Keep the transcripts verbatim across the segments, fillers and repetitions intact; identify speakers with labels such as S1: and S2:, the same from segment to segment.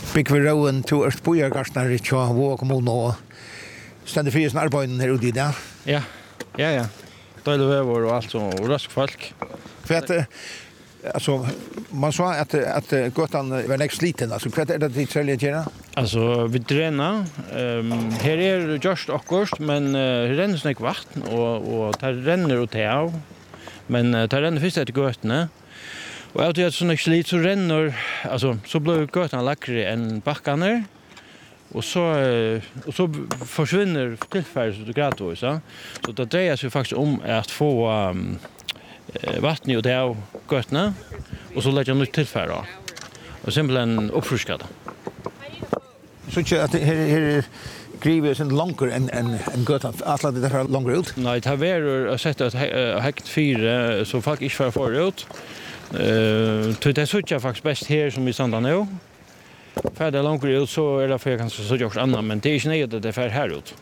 S1: Byggvi Rowan to Øst Bojargarsnar i Tja Vå kommune og stendig fyrir sin arbeiden her ute i det.
S2: Ja, ja, ja. Døylig vever og alt og rask folk.
S1: For at, altså, man sa at, at gøtan var nek sliten, altså, hva er det de trellige gjerne?
S2: Altså, vi drener. Um, her er just akkurat, men uh, her renner sånn vatten, og, og det renner ut av. Men uh, det renner først etter gøtene. Og av det sånn slit, så renner, altså, så blir gøtene lakre enn bakkene. Och så och så försvinner tillfället gradvis så. Så det dreier sig faktiskt om att få um, vatten ut av götterna och så lägga nytt tillfälle då. Och simpelthen uppfriska det.
S1: Så inte att här här griver sin longer än än än göttan alla det där longer ut.
S2: Nej, det har varit sett att hekt fyra så folk inte för för ut. Eh, så det så jag faktiskt bäst här som i Sanda nu. För det långt ut så är det för kanske så jag annan men det är inte nöjt att det är här ut.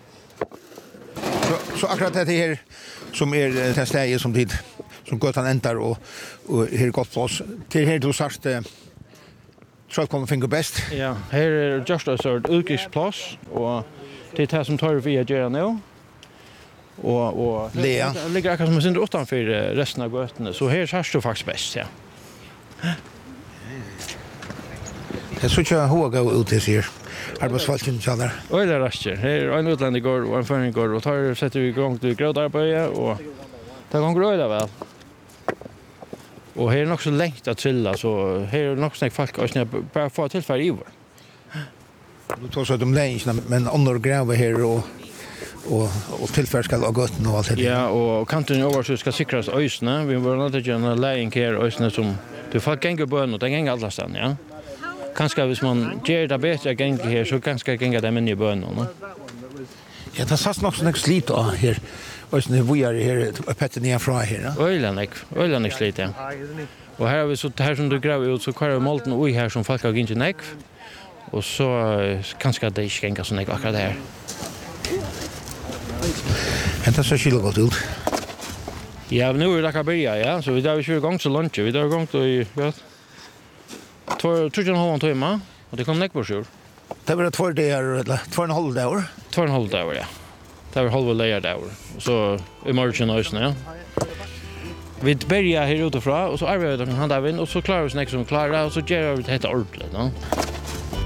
S1: Så så akkurat det här som är det stället som tid som gatan ändar och och här gott plats till här du sagt så kommer finger bäst.
S2: Ja, här är just a sort utgångsplats och det är det som tar vi att göra nu. Och och
S1: Lea
S2: ligger akkurat som synd utanför resten av gatan så här så du faktiskt bäst ja.
S1: Det så jag hur gå ut det här. Arbetsfalken tjallar.
S2: Oj det raster. Här är en utländsk går och en förning går och tar sätter vi igång till grådarbete och det går gröda väl. Och här är nog så längt att trilla så här är nog snäck folk och snä bara få tillfälle i år.
S1: Du tar så de längre men under gräva här och och och tillfälle ska ha gått och allt det.
S2: Ja, och kanten över så ska sikras ösna. Vi var inte gärna lägga här ösna som du får gänga bön och det gänga alla stan, ja. Kanske hvis man gör det bättre gänga här så kanske gänga det med i bön, no?
S1: Ja, det sats nog sån slit då här. Och sen vi är här på ner från här.
S2: Ölanek, ölanek slit ja. Och här har vi så här som du gräver ut så kvar molten och här som folk har inte nek. Och så kanske det inte gänga så nek akkurat här.
S1: Men det så skulle gå ut.
S2: Ja, nu är det kan börja, ja. Så vi där vi kör igång så lunch. Vi där igång då i vet. Två tror jag har en timme och det kom nek på sjur.
S1: Det var två dagar eller två och en halv dag.
S2: Två och en halv dag, ja. Det var halva layer dag. Så emergen noise, ja. Vi börjar här utifrån och så arbetar vi med handavin och så klarar vi oss nästa som klarar och så gör vi det helt ordentligt, no?